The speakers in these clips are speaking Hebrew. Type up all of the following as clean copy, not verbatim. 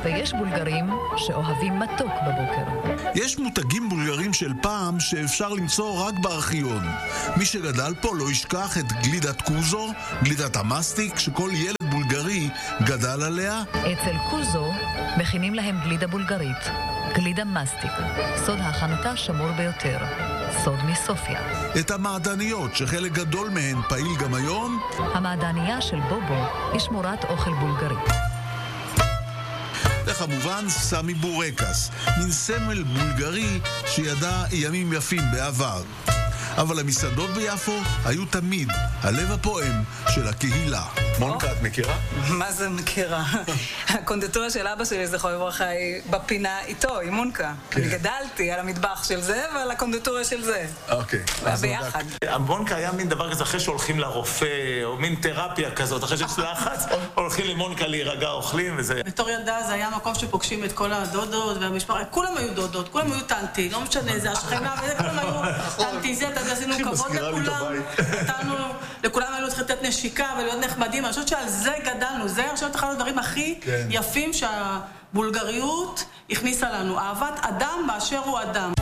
ויש בולגרים שאוהבים מתוק בבוקר. יש מותגים בולגרים של פעם שאפשר למצוא רק בארכיון. מי שגדל פה לא ישכח את גלידת קוזו, גלידת המסטיק, שכל ילד בולגרי גדל עליה. אצל קוזו מכינים להם גלידה בולגרית, גלידה מסטיק. סוד ההכנתה שמור ביותר. סוד מסופיה. את המעדניות, שחלק גדול מהן פעיל גם היום. המעדניה של בובו היא שמורת אוכל בולגרי. וכמובן סמי בורקס, מין סמל בולגרי שידע ימים יפים בעבר. אבל המסעדות ביפו היו תמיד הלב הפועם של הקהילה. מונקה, את מכירה? מה זה מכירה? הקונדיטוריה של אבא שלי, זכרו לברכה, היא בפינה איתו, עם מונקה. אני גדלתי על המטבח של זה ועל הקונדיטוריה של זה. אוקיי. ביחד. המונקה היה מין דבר כזה, אחרי שהולכים לרופא, או מין תרפיה כזאת, אחרי שיש לחץ, הולכים למונקה להירגע, אוכלים וזה. בתור ילדה זה היה מקום שפוגשים את כל הדודות והמשפחה, כולם היו דודות, כולם היו טנטי, לא משנה, זה השכנה וזה, כולם היו טנטי, זה, עשינו כבוד לכולם, נתנו, לכולם היינו צריכים לתת נשיקה ולהיות נחמדים, אני חושבת שעל זה גדלנו, זה אני חושבת אחד הדברים הכי יפים שהבולגריות הכניסה לנו, אהבת אדם באשר הוא אדם.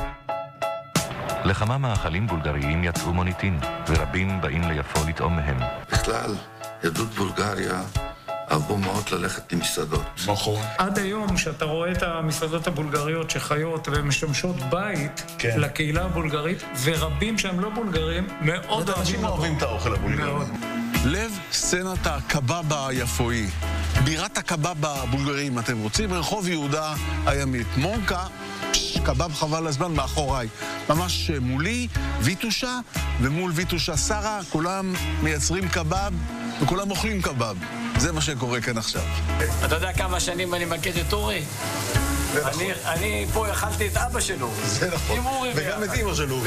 לכמה מאכלים בולגריים יצאו מוניטין, ורבים באים ליפו לטעום מהם. בכלל, יהדות בולגריה אהבו מאוד ללכת למסעדות. נכון. עד היום, שאתה רואה את המסעדות הבולגריות שחיות ומשמשות בית לקהילה הבולגרית, ורבים שהם לא בולגרים, מאוד אנשים אוהבים את האוכל הבולגרי. לב סצנת הקבב היפואי, בירת הקבב הבולגרים, אתם רוצים? רחוב יהודה הימית. מונקה, קבב חבל הזמן מאחוריי. ממש מולי, ויטושה, ומול ויטושה שרה, כולם מייצרים קבב, וכולם אוכלים קבב. זה מה שקורה כאן עכשיו. אתה יודע כמה שנים אני מכיר את אורי? אני פה אכלתי את אבא שלו. זה נכון. וגם את אמא שלו.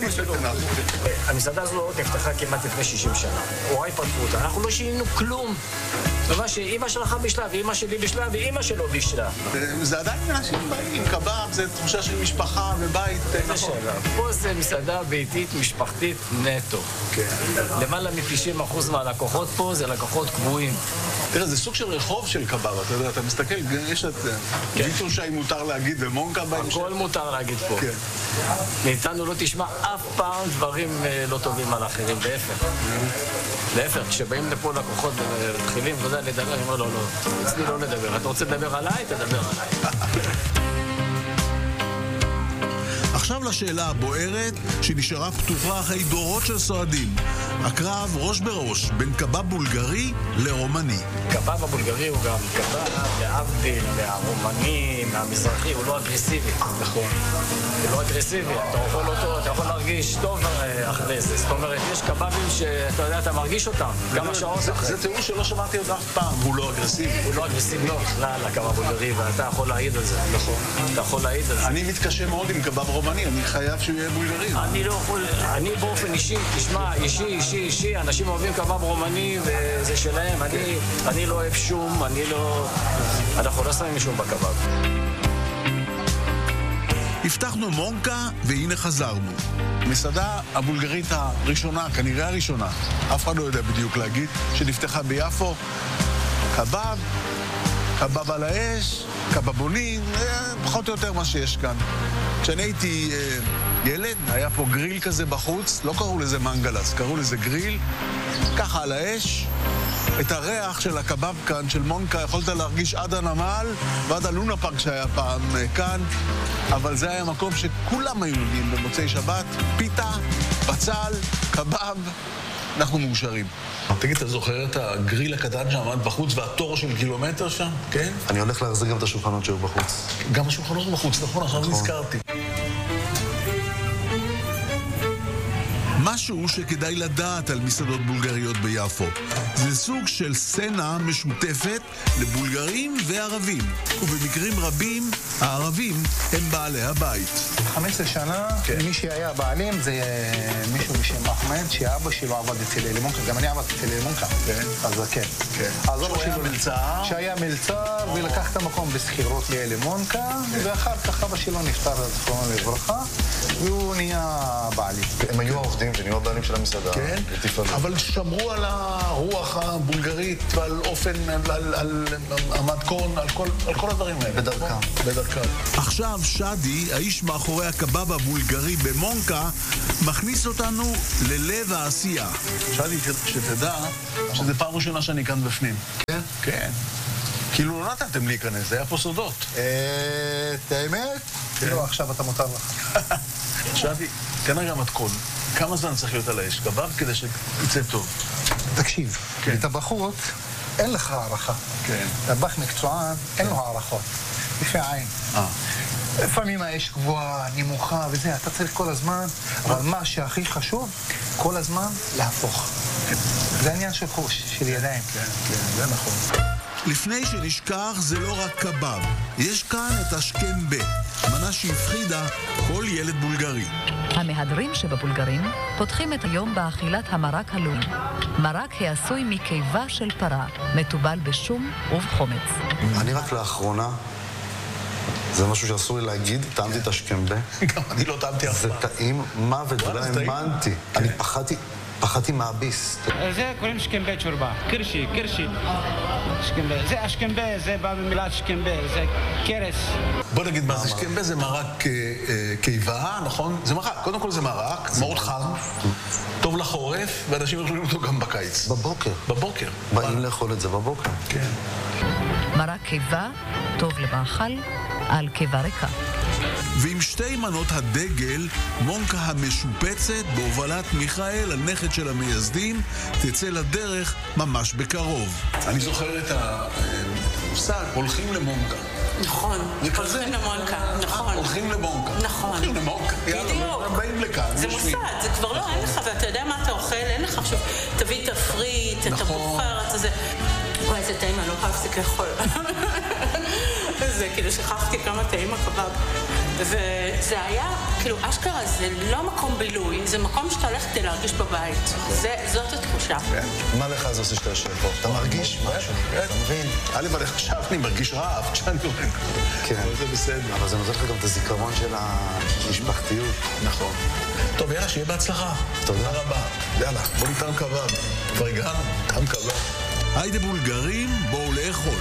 המסעדה הזו נפתחה כמעט לפני 60 שנה. הוריי פתחו אותה. אנחנו לא שינינו כלום. דבר שאמא שלך בשלב, אמא שלי בשלב, ואמא שלו בשלב. זה עדיין אנשים באים. קבב זה תחושה של משפחה ובית. פה זה מסעדה ביתית, משפחתית, נטו. למעלה מ-90% מהלקוחות פה זה לקוחות קבועים. תראה, זה סוג של רחוב של קבב, אתה יודע, אתה מסתכל, יש את ויטושה אם מותר להגיד, ומונקה בהמשך. הכל מותר להגיד פה. מאיתנו לא תשמע אף פעם דברים לא טובים על האחרים, להפך. להפך, כשבאים לפה לקוחות ומתחילים, אתה יודע, לדבר, אני אומר, לא, אצלי לא לדבר. אתה רוצה לדבר עליי? תדבר עליי. עכשיו לשאלה הבוערת שנשארה פתוחה אחרי דורות של סועדים. הקרב ראש בראש בין קבב בולגרי לרומני. קבב הבולגרי הוא גם קבב להבדיל מהרומני, מהמזרחי, הוא לא אגרסיבי. נכון. הוא לא אגרסיבי, אתה אוכל אותו, אתה יכול להרגיש טוב אחרי זה. זאת אומרת, יש קבבים שאתה יודע, אתה מרגיש אותם, כמה שעות אחרי. זה תיאור שלא שמעתי עוד אף פעם, הוא לא אגרסיבי. הוא לא אגרסיבי בכלל, הקבב הבולגרי, ואתה יכול להעיד על זה. נכון. אתה יכול להעיד על זה. אני מתקשה מאוד עם קבב רומני, אני חייב שהוא יהיה בולגרי. אני לא יכול, אני באופן אישי, תשמע, אישי, אנשים אוהבים קבב רומני וזה שלהם, אני לא אוהב שום, אנחנו לא שמים שום בקבב. הבטחנו מונקה, והנה חזרנו. מסעדה הבולגרית הראשונה, כנראה הראשונה, אף אחד לא יודע בדיוק להגיד, שנפתחה ביפו. קבב על האש, קבבונים, פחות או יותר מה שיש כאן. כשאני הייתי ילד, היה פה גריל כזה בחוץ, לא קראו לזה מנגלס, קראו לזה גריל, ככה על האש. את הריח של הקבב כאן, של מונקה, יכולת להרגיש עד הנמל ועד הלונה פארק שהיה פעם כאן, אבל זה היה מקום שכולם היו יודעים במוצאי שבת, פיתה, בצל, קבב, אנחנו מאושרים. תגיד, אתה זוכר את הגריל הקטן שעמד בחוץ והתור של קילומטר שם? כן? אני הולך להחזיר גם את השולחנות שהיו בחוץ. גם השולחנות בחוץ, נכון? עכשיו נזכרתי. משהו שכדאי לדעת על מסעדות בולגריות ביפו. זה סוג של סצנה משותפת לבולגרים וערבים. ובמקרים רבים, הערבים הם בעלי הבית. 15 שנה, מי שהיה בעלים זה מישהו בשם אחמד, שאבא שלו עבד אצל אלימונקה. גם אני עבדתי אצל אלימונקה. אז כן. אז אבא שלו מלצר. שהיה מלצר ולקח את המקום בסחירות לאלימונקה, ואחר כך אבא שלו נפטר, זכרונו לברכה. והוא נהיה בעלי. הם היו העובדים ונהיו הבעלים של המסעדה. כן, אבל שמרו על הרוח הבולגרית ועל אופן, על המתכון, על כל הדברים האלה. בדרכם. עכשיו שדי, האיש מאחורי הקבב הבולגרי במונקה, מכניס אותנו ללב העשייה. שדי, שתדע שזה פעם ראשונה שאני כאן בפנים. כן? כן. כאילו לא נתתם להיכנס, זה היה פה סודות. את האמת? כאילו עכשיו אתה מותר לך. שדי, תן רגע מתכון. כמה זמן צריך להיות על האש? קבב כדי שיצא טוב. תקשיב, בטבחות אין לך הערכה. כן. טבח מקצוען, אין לו הערכות. לפי העין. לפעמים האש גבוהה, נמוכה וזה, אתה צריך כל הזמן, אבל מה שהכי חשוב, כל הזמן להפוך. זה עניין של חוש, של ידיים. כן, זה נכון. לפני שנשכח, זה לא רק קבב. יש כאן את השכם ב', מנה שהפחידה כל ילד בולגרי. המהדרים שבבולגרים פותחים את היום באכילת המרק הלאומי. מרק העשוי מקיבה של פרה, מטובל בשום ובחומץ. אני רק לאחרונה, זה משהו שאסור לי להגיד, טעמתי את השכמבה. גם אני לא טעמתי אף פעם. זה טעים מוות, ולא האמנתי. אני פחדתי מהביס. זה קוראים שקמבה צ'ורבה, קרשי. שקמבה, זה השקמבה, זה בא במילת שקמבה, זה קרס. בוא נגיד מה זה שקמבה, זה מרק קיבה, נכון? זה מרק, קודם כל זה מרק, מאוד חם, טוב לחורף, ואנשים אוכלים אותו גם בקיץ. בבוקר. באים לאכול את זה בבוקר. כן. מרק קיבה, טוב למאכל, על קיבה ריקה. ועם שתי מנות הדגל, מונקה המשופצת בהובלת מיכאל, הנכד של המייסדים, תצא לדרך ממש בקרוב. אני זוכר את המושג, הולכים למונקה. נכון, הולכים למונקה, נכון. הולכים למונקה. נכון. הולכים למונקה. בדיוק. באים לכאן. זה מוסד, זה כבר לא, אין לך, ואתה יודע מה אתה אוכל, אין לך עכשיו, תביא תפריט, אתה בוחר, אתה זה... וואי, זה טעים, אני לא יכולה להפסיק לאכול. זה כאילו שכחתי כמה טעים הקבב. וזה היה, כאילו, אשכרה, זה לא מקום בילוי, זה מקום שאתה הולך כדי להרגיש בבית. זאת התחושה. מה לך זה עושה שאתה יושב פה? אתה מרגיש משהו, אתה מבין? אבל עכשיו אני מרגיש רעב כשאני הולך. כן. זה בסדר. אבל זה נותן לך גם את הזיכרון של המשפחתיות. נכון. טוב, יאללה, שיהיה בהצלחה. תודה רבה. יאללה, בוא ניתן קבב. כבר הגענו, תם קבב. היידה בולגרים, בואו לאכול.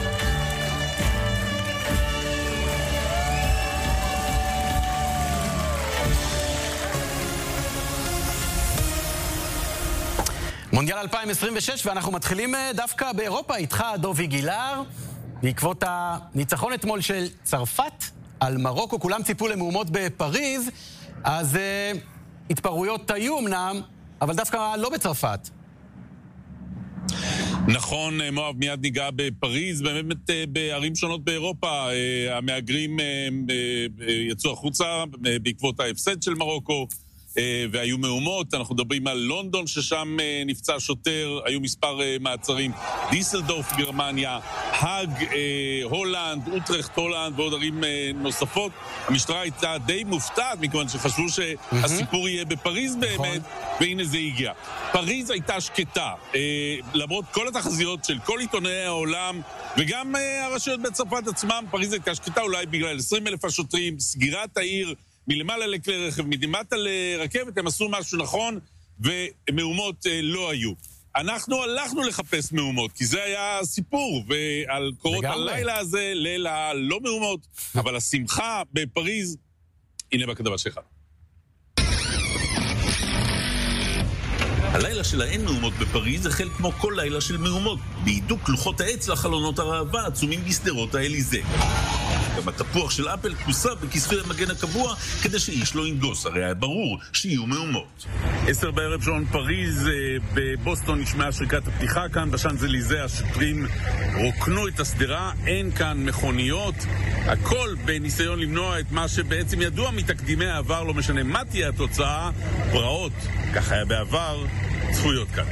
מונדיאל 2026, ואנחנו מתחילים דווקא באירופה. איתך דובי גילר, בעקבות הניצחון אתמול של צרפת על מרוקו. כולם ציפו למהומות בפריז, אז התפרעויות היו אמנם, אבל דווקא לא בצרפת. נכון, מואב, מיד ניגע בפריז, באמת בערים שונות באירופה, המהגרים יצאו החוצה בעקבות ההפסד של מרוקו, והיו מהומות. אנחנו מדברים על לונדון ששם נפצע שוטר, היו מספר מעצרים, דיסלדורף גרמניה, האג הולנד, אוטרחט הולנד ועוד ערים נוספות. המשטרה הייתה די מופתעת מכיוון שחשבו שהסיפור יהיה בפריז באמת, והנה זה הגיע. פריז הייתה שקטה, למרות כל התחזיות של כל עיתונאי העולם וגם הרשויות בצרפת עצמם. פריז הייתה שקטה אולי בגלל 20,000 השוטרים, סגירת העיר מלמעלה לכלי רכב, מלמטה לרכבת, הם עשו משהו נכון, ומהומות לא היו. אנחנו הלכנו לחפש מהומות, כי זה היה הסיפור, ועל קורות הלילה הזה, ליל הלא מהומות, אבל השמחה בפריז, הנה בכתבה שלך. הלילה של האין מהומות בפריז החל כמו כל לילה של מהומות, בהידוק לוחות העץ לחלונות הראווה עצומים בסדרות האליזה. גם התפוח של אפל כוסה בכיסוי המגן הקבוע כדי שאיש לא ינגוס, הרי היה ברור שיהיו מהומות. 10 בערב שעון פריז, בבוסטון נשמעה שריקת הפתיחה כאן, בשאנזליזה השוטרים רוקנו את הסדרה, אין כאן מכוניות, הכל בניסיון למנוע את מה שבעצם ידוע מתקדימי העבר, לא משנה מה תהיה התוצאה, פרעות, כך היה בעבר, צפויות כאן.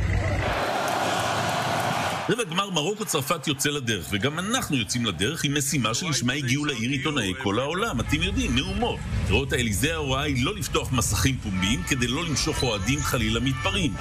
רבע גמר מרוקו צרפת יוצא לדרך, וגם אנחנו יוצאים לדרך עם משימה שלשמה הגיעו לעיר עיתונאי כל העולם. אתם יודעים, מהומות. תראות האליזה ההוראה היא לא לפתוח מסכים פומביים כדי לא למשוך אוהדים חלילה מתפרעים.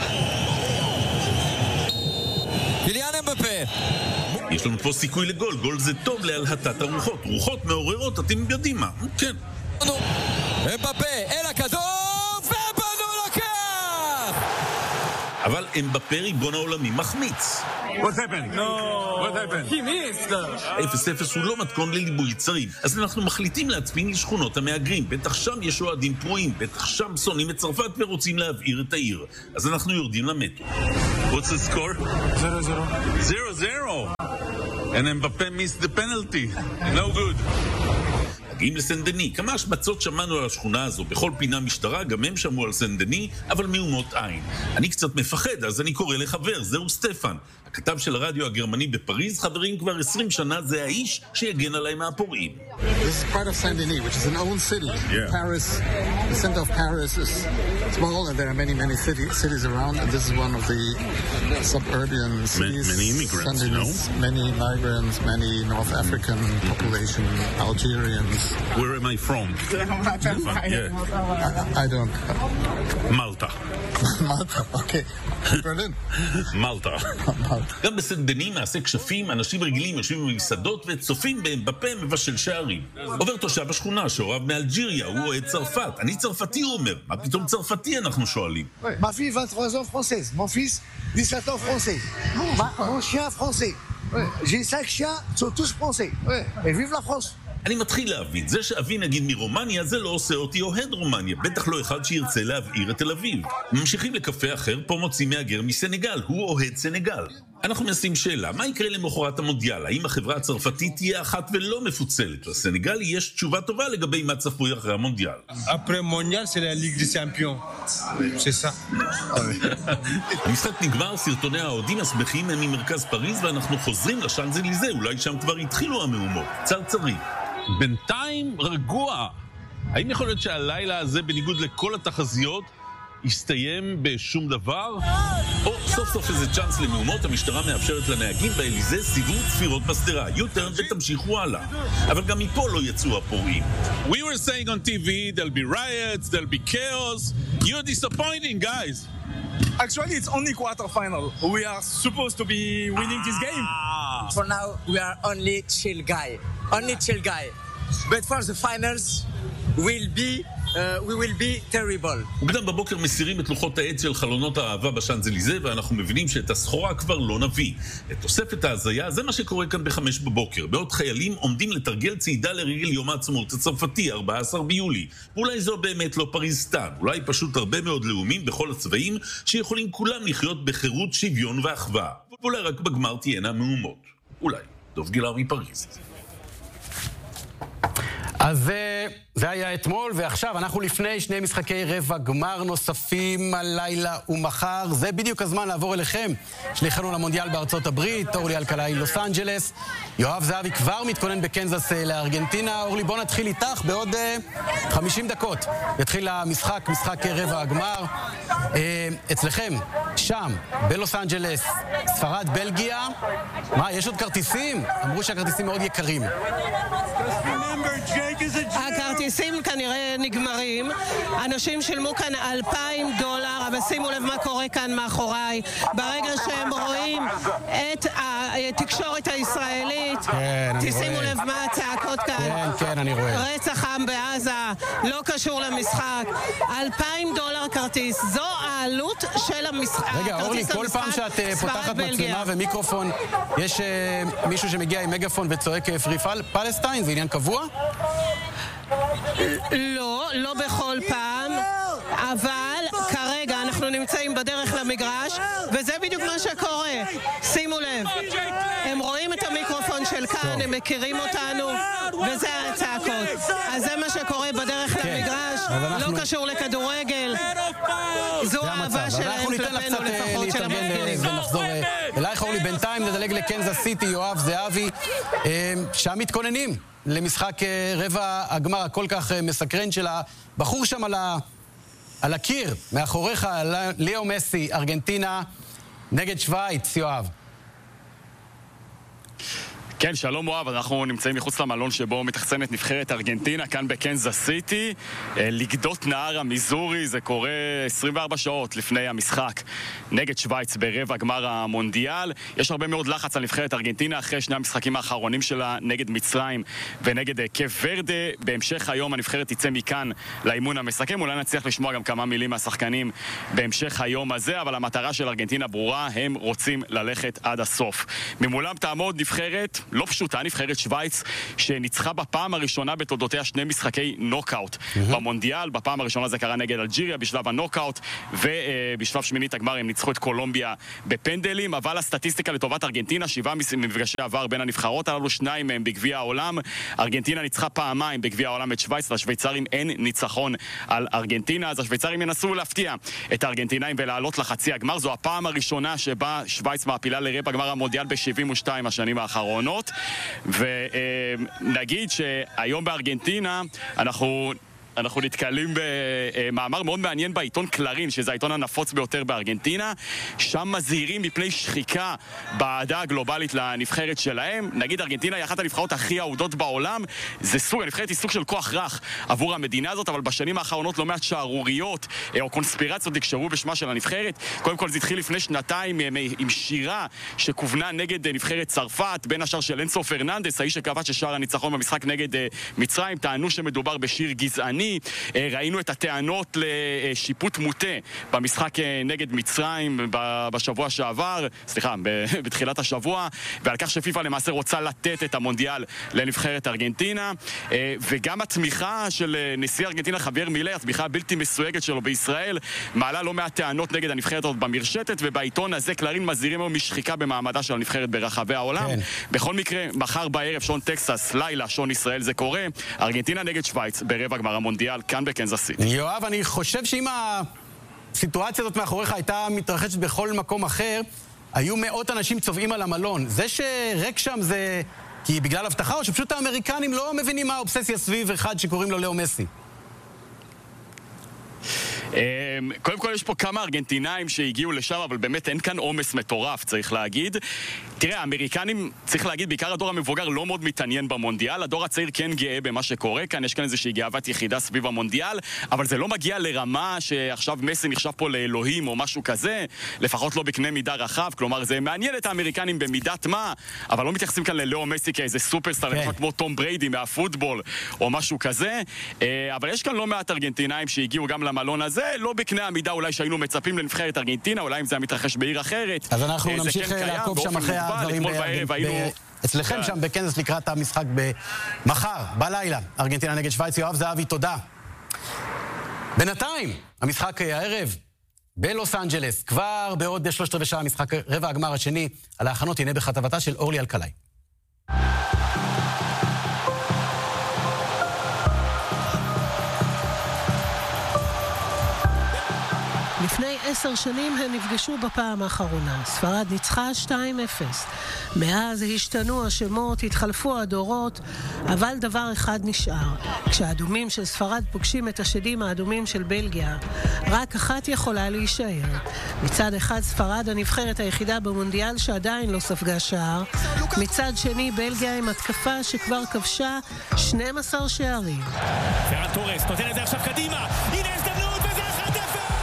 קיליאן אמבפה. יש לנו פה סיכוי לגול, גול זה טוב להלהטת הרוחות. רוחות מעוררות, אתם יודעים מה? כן. אמבפה אל הכדור, ובנו לוקח! אבל אמבפה ריבון העולמי מחמיץ. What happened? No. What happened? He missed. 0-0 הוא לא מתכון לליבוי יצרים. אז אנחנו מחליטים להצפין לשכונות המהגרים. בטח שם יש אוהדים פרועים. בטח שם שונאים את צרפת ורוצים להבעיר את העיר. אז אנחנו יורדים למטרו. What's the score? 0-0. And Mbappé missed the penalty. No good. מגיעים לסנדני. כמה השמצות שמענו על השכונה הזו. בכל פינה משטרה, גם הם שמעו על סנדני, אבל מהומות עין. אני קצת מפחד, אז אני קורא לחבר, זהו סטפן. הכתב של הרדיו הגרמני בפריז, חברים כבר 20 שנה, זה האיש שיגן עליי מהפורעים. This is part of Saint-Denis, which is an old city. Yeah. Paris, the center of Paris is small, and there are many cities around, and this is one of the suburban cities. Many immigrants, Saint-Denis, many migrants, many North African population, Algerians. Where am I from? I don't. Malta. Malta, okay. Berlin. Malta. גם בסנדני מעשה כשפים, אנשים רגילים יושבים במסעדות וצופים באמבפה מבשל שערים. עובר תושב השכונה שהוריו מאלג'יריה, הוא אוהד צרפת. אני צרפתי, הוא אומר. מה פתאום צרפתי אנחנו שואלים? Ma fille 23 ans française, mon fils 17 ans français, mon chien français. J'ai 5 chiens, sont tous français. Et vive la France. אני מתחיל להבין, זה שאבי נגיד מרומניה זה לא עושה אותי אוהד רומניה, בטח לא אחד שירצה להבעיר את תל אביב. ממשיכים לקפה אחר, פה מוצאים מהגר מסנגל, הוא אוהד סנגל. אנחנו מנסים שאלה, מה יקרה למחרת המונדיאל? האם החברה הצרפתית תהיה אחת ולא מפוצלת? לסנגל יש תשובה טובה לגבי מה צפוי אחרי המונדיאל. Après mondial, c'est la Ligue des Champions. C'est ça. המשחק נגמר, סרטוני האוהדים השמחים הם ממרכז פריז ואנחנו חוזרים לשאנזליזה, אולי שם כבר התחילו המהומות. צרצרי. בינתיים רגוע. האם יכול להיות שהלילה הזה, בניגוד לכל התחזיות, יסתיים בשום דבר? או סוף סוף איזה צ'אנס למהומות, המשטרה מאפשרת לנהגים באליזה סיבוב צפירות בסדרה. יוטרן ותמשיכו הלאה. אבל גם מפה לא יצאו הפורעים. We were saying on TV, there'll be riots, there'll be chaos. You're disappointing, guys. Actually, it's only quarterfinal. We are supposed to be winning this game. For now, we are only chill guy. Only chill guy. But for the finals, we will be terrible. מוקדם בבוקר מסירים את לוחות העץ של חלונות האהבה בשאנזליזה, ואנחנו מבינים שאת הסחורה כבר לא נביא. את תוספת ההזיה, זה מה שקורה כאן ב5 בבוקר. בעוד חיילים עומדים לתרגל צעידה לרגל יום העצמאות הצרפתי, 14 ביולי. ואולי זו באמת לא פריזסטן, אולי פשוט הרבה מאוד לאומים בכל הצבעים, שיכולים כולם לחיות בחירות, שוויון ואחווה. ואולי רק בגמר תהיינה מהומות. אולי. דוב גילר מפריז. אז זה היה אתמול, ועכשיו אנחנו לפני שני משחקי רבע גמר נוספים הלילה ומחר. זה בדיוק הזמן לעבור אליכם. שליחנו למונדיאל בארצות הברית, אורלי אלקלעי לוס אנג'לס. יואב זהבי כבר מתכונן בקנזס לארגנטינה. אורלי, בוא נתחיל איתך בעוד 50 דקות. יתחיל המשחק, משחק רבע הגמר. אצלכם, שם, בלוס אנג'לס, ספרד, בלגיה. מה, יש עוד כרטיסים? אמרו שהכרטיסים מאוד יקרים. הכרטיסים כנראה נגמרים. אנשים שילמו כאן $2,000, אבל שימו לב מה קורה כאן מאחוריי. ברגע שהם רואים את התקשורת הישראלית, תשימו לב מה הצעקות כאן. כן, אני רואה. רצח עם בעזה, לא קשור למשחק. $2,000 כרטיס, זו העלות של המשחק. רגע, אורלי, כל פעם שאת פותחת מצלמה ומיקרופון, יש מישהו שמגיע עם מגפון וצועק פרי פלסטיין, זה עניין קבוע? לא בכל פעם, אבל כרגע אנחנו נמצאים בדרך למגרש, וזה בדיוק מה שקורה. שימו לב, הם רואים את המיקרופון של כאן, הם מכירים אותנו, וזה הצעקות. אז זה מה שקורה בדרך למגרש, לא קשור לכדורגל. זו האהבה שלהם כלפינו לפחות של המחקרים. ונחזור אלייך, אורלי. בינתיים נדלג לקנזס סיטי, יואב זהבי, שם מתכוננים למשחק רבע הגמר הכל כך מסקרן של הבחור שם על הקיר, מאחוריך, ליאו מסי, ארגנטינה נגד שווייץ, יואב. כן, שלום מואב, אנחנו נמצאים מחוץ למלון שבו מתחצנת נבחרת ארגנטינה, כאן בקנזס סיטי. לגדות נהר המיזורי, זה קורה 24 שעות לפני המשחק נגד שוויץ ברבע גמר המונדיאל. יש הרבה מאוד לחץ על נבחרת ארגנטינה אחרי שני המשחקים האחרונים שלה נגד מצרים ונגד קייפ ורדה. בהמשך היום הנבחרת תצא מכאן לאימון המסכם. אולי נצליח לשמוע גם כמה מילים מהשחקנים בהמשך היום הזה, אבל המטרה של ארגנטינה ברורה, הם רוצים ללכת עד הסוף. ממולם תעמוד נבחרת לא פשוטה, נבחרת שוויץ, שניצחה בפעם הראשונה בתולדותיה שני משחקי נוקאוט במונדיאל. בפעם הראשונה זה קרה נגד אלג'יריה בשלב הנוקאוט, ובשלב שמינית הגמר הם ניצחו את קולומביה בפנדלים. אבל הסטטיסטיקה לטובת ארגנטינה, 7 מפגשי עבר בין הנבחרות הללו, 2 מהם בגביע העולם. ארגנטינה ניצחה פעמיים בגביע העולם את שוויץ, לשוויצרים אין ניצחון על ארגנטינה, אז השוויצרים ינסו להפתיע את הארגנטינאים ולעלות לחצי הגמר. זו הפעם הראשונה שבה שוויץ מעפילה לרבע גמר המונדיאל ב-72 השנים האחרונות. ונגיד שהיום בארגנטינה אנחנו נתקלים במאמר מאוד מעניין בעיתון קלרין, שזה העיתון הנפוץ ביותר בארגנטינה. שם מזהירים מפני שחיקה בעדה הגלובלית לנבחרת שלהם. נגיד ארגנטינה היא אחת הנבחרות הכי אהודות בעולם. הנבחרת היא סוג של כוח רך עבור המדינה הזאת, אבל בשנים האחרונות לא מעט שערוריות או קונספירציות נקשרו בשמה של הנבחרת. קודם כל זה התחיל לפני שנתיים עם שירה שכוונה נגד נבחרת צרפת, בין השאר של אנסו פרננדס, האיש שכבש ששער הניצחון במשחק נגד מצרים. טענו שמדובר בשיר גזעני. ראינו את הטענות לשיפוט מוטה במשחק נגד מצרים בשבוע שעבר, בתחילת השבוע, ועל כך שפיפ"א למעשה רוצה לתת את המונדיאל לנבחרת ארגנטינה. וגם התמיכה של נשיא ארגנטינה חבייר מילר, התמיכה הבלתי מסויגת שלו בישראל, מעלה לא מעט טענות נגד הנבחרת הזאת במרשתת, ובעיתון הזה קלרין מזהירים משחיקה במעמדה של הנבחרת ברחבי העולם. בכל מקרה, מחר בערב שעון טקסס, לילה שעון ישראל, זה קורה. ארגנטינה נגד שוויץ ברבע גמר המונדיאל כאן בקנזס סיטי. יואב, אני חושב שאם הסיטואציה הזאת מאחוריך הייתה מתרחשת בכל מקום אחר, היו מאות אנשים צובעים על המלון. זה שרק שם זה כי בגלל הבטחה, או שפשוט האמריקנים לא מבינים מה האובססיה סביב אחד שקוראים לו לאו מסי? קודם כל יש פה כמה ארגנטינאים שהגיעו לשם, אבל באמת אין כאן עומס מטורף, צריך להגיד. תראה, האמריקנים, צריך להגיד, בעיקר הדור המבוגר לא מאוד מתעניין במונדיאל. הדור הצעיר כן גאה במה שקורה כאן, יש כאן איזושהי גאוות יחידה סביב המונדיאל, אבל זה לא מגיע לרמה שעכשיו מסי נחשב פה לאלוהים או משהו כזה, לפחות לא בקנה מידה רחב. כלומר, זה מעניין את האמריקנים במידת מה, אבל לא מתייחסים כאן ללאו מסי כאיזה סופרסטאר, כמו טום בריידי מהפוטבול או משהו כזה. אבל יש כאן לא מעט ארגנטינאים שהגיעו גם למלון הזה, לא בקנה המידה אולי שהיינו מצפים לנבחרת ארגנטינה, אולי אם זה מתרחש בעיר אחרת. אז אנחנו נמשיך לעקוב שם אחרי הדברים אצלכם שם בקנזס לקראת המשחק מחר, בלילה, ארגנטינה נגד שוויץ. יואב זהבי, תודה. בינתיים, המשחק הערב בלוס אנג'לס, כבר בעוד 3/4 שעה, המשחק רבע הגמר השני, על ההכנות, הנה בכתבתה של אורלי אלקלעי. לפני 10 שנים הם נפגשו בפעם האחרונה. ספרד ניצחה 2-0. מאז השתנו השמות, התחלפו הדורות, אבל דבר אחד נשאר. כשהאדומים של ספרד פוגשים את השדים האדומים של בלגיה, רק אחת יכולה להישאר. מצד אחד ספרד הנבחרת היחידה במונדיאל שעדיין לא ספגה שער, מצד שני בלגיה עם התקפה שכבר כבשה 12 שערים. פרן טורס נותן את זה עכשיו קדימה, הנה הזדמנות וזה 1-0!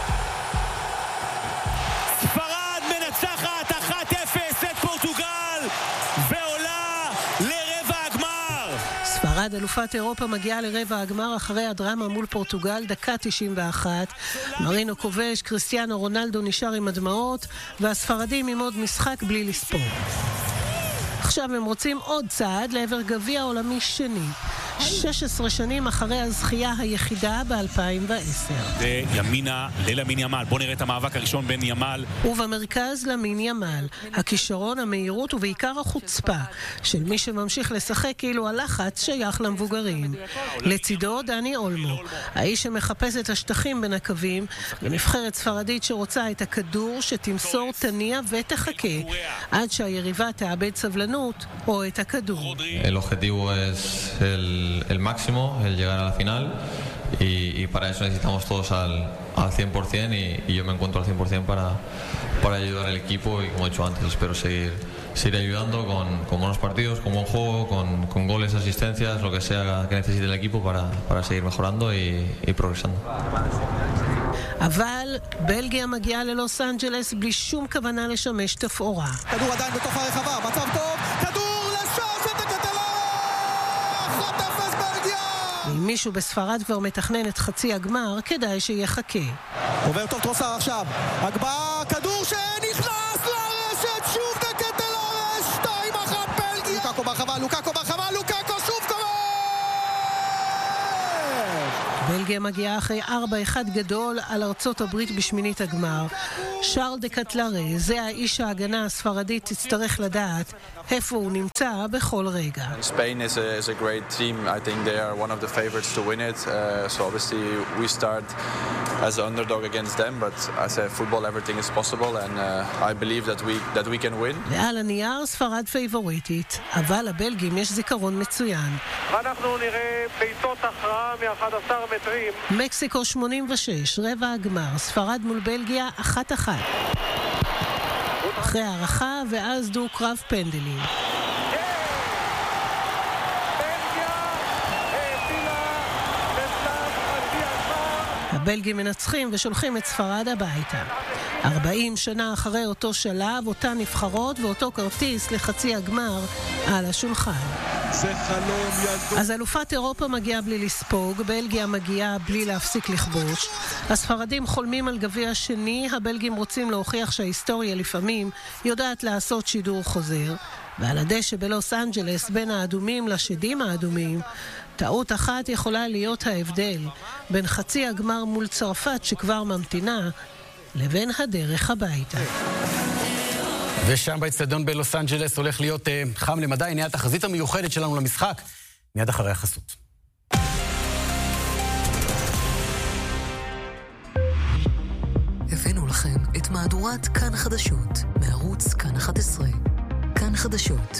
ספרד מנצחת 1-0 את פורטוגל ועולה לרבע הגמר. ספרד אלופת אירופה מגיעה לרבע הגמר אחרי הדרמה מול פורטוגל, דקה 91. מרינו כובש, קריסטיאנו רונלדו נשאר עם הדמעות, והספרדים עם עוד משחק בלי לספור. עכשיו הם רוצים עוד צעד לעבר גביע עולמי שני, 16 שנים אחרי הזכייה היחידה ב-2010. וימינה ללמין ימל. בוא נראה את המאבק הראשון בין ימל. ובמרכז למין ימל. הכישרון, המהירות ובעיקר החוצפה של מי שממשיך לשחק כאילו הלחץ שייך למבוגרים. לצידו דני אולמו, האיש שמחפש את השטחים בין הקווים, ונבחרת ספרדית שרוצה את הכדור שתמסור, תניע ותחכה עד שהיריבה תאבד סבלנות או את הכדור. El objetivo es el máximo, el llegar a la final y para eso necesitamos todos al 100% y yo me encuentro al 100% para ayudar al equipo y como he dicho antes espero seguir ayudando con buenos partidos, con buen juego, con goles, asistencias, lo que sea que necesite el equipo para seguir mejorando y progresando. אבל בלגיה מגיעה ללוס אנג'לס בלי שום כוונה לשמש תפאורה. כדור עדיין בתוך הרחבה, מצב טוב, כדור לשער של דקטלרה! 1-0 בלגיה! אם מישהו בספרד כבר מתכנן את חצי הגמר, כדאי שיחכה. עובר טוב טרוסר עכשיו, הגבהה, כדור שנכנס לרשת, שוב דקטלרה, 2-1 בלגיה! לוקאקו ברחבה, לוקאקו שוב קורה! בלגיה מגיעה אחרי 4-1 גדול על ארצות הברית בשמינית הגמר. שרל דקטלרה, זה האיש ההגנה הספרדית, תצטרך לדעת איפה הוא נמצא בכל רגע. Spain is a great team. I think they are one of the favorites to win it. So obviously we start as an underdog against them, but as a football everything is possible and I believe that we can win. ועל הנייר ספרד פייבוריטית, אבל לבלגים יש זיכרון מצוין. ואנחנו נראה בעיטות הכרעה מ-11 מטרים. מקסיקו 86, רבע הגמר, ספרד מול בלגיה 1-1. אחרי הערכה ואז דו קרב פנדלים. הבלגים מנצחים ושולחים את ספרד הביתה. 40 שנה אחרי אותו שלב, אותן נבחרות ואותו כרטיס לחצי הגמר על השולחן. זה חלום ילדות. אז אלופת אירופה מגיעה בלי לספוג, בלגיה מגיעה בלי להפסיק לכבוש. הספרדים חולמים על גביע שני, הבלגים רוצים להוכיח שההיסטוריה לפעמים יודעת לעשות שידור חוזר. ועל הדשא בלוס אנג'לס בין האדומים לשדים האדומים, טעות אחת יכולה להיות ההבדל בין חצי הגמר מול צרפת שכבר ממתינה לבין הדרך הביתה. ושם באצטדיון בלוס אנג'לס הולך להיות חם למדי. הנה התחזית המיוחדת שלנו למשחק מיד אחרי החסות. הבאנו לכם את מהדורת כאן חדשות מערוץ כאן 11. כאן חדשות